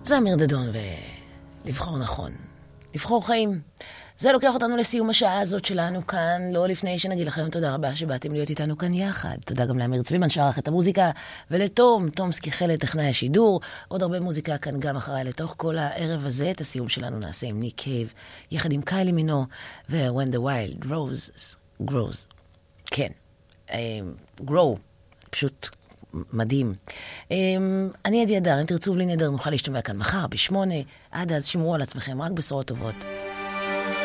זה אמיר דדון ולבחור נכון. לבחור חיים. זה לוקח אותנו לסיום השעה הזאת שלנו כאן, לא לפני שנגיד לכם תודה רבה שבאתם להיות איתנו כאן יחד. תודה גם לאמיר צבימן שערך את המוזיקה, ולתום, תום סקיחלת, טכנאי השידור. עוד הרבה מוזיקה כאן גם אחריי לתוך כל הערב הזה. את הסיום שלנו נעשה עם ניק קייב, יחד עם קיילי מינו, ו-When the Wild Roses Grows. כן, grow, פשוט מדהים. אני עדי אדר, אם תרצו בלי נדר נוכל להשתמע כאן מחר ב8. עד אז שמרו על עצמכם, רק בשורות טובות.